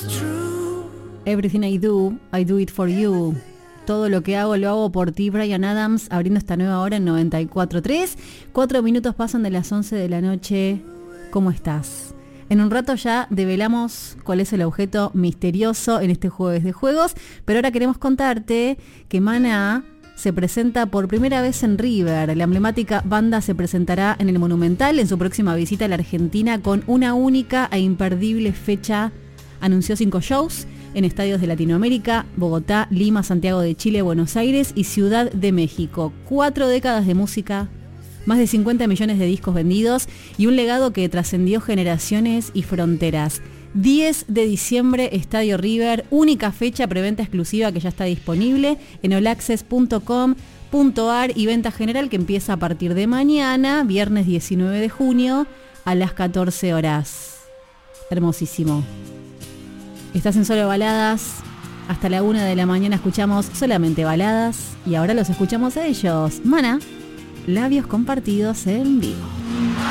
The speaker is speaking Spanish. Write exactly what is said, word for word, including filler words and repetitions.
Everything I do, I do it for you. Todo lo que hago, lo hago por ti, Bryan Adams, abriendo esta nueva hora en noventa y cuatro punto tres. Cuatro minutos pasan de las once de la noche. ¿Cómo estás? En un rato ya develamos cuál es el objeto misterioso en este jueves de juegos, pero ahora queremos contarte que Maná se presenta por primera vez en River. La emblemática banda se presentará en el Monumental en su próxima visita a la Argentina con una única e imperdible fecha. Anunció cinco shows en estadios de Latinoamérica, Bogotá, Lima, Santiago de Chile, Buenos Aires y Ciudad de México. Cuatro décadas de música, más de cincuenta millones de discos vendidos y un legado que trascendió generaciones y fronteras. diez de diciembre, Estadio River, única fecha, preventa exclusiva que ya está disponible en all access punto com punto a r y venta general que empieza a partir de mañana, viernes diecinueve de junio, a las catorce horas. Hermosísimo. Estás en Solo Baladas. Hasta la una de la mañana escuchamos solamente baladas y ahora los escuchamos a ellos. Maná, Labios Compartidos en vivo.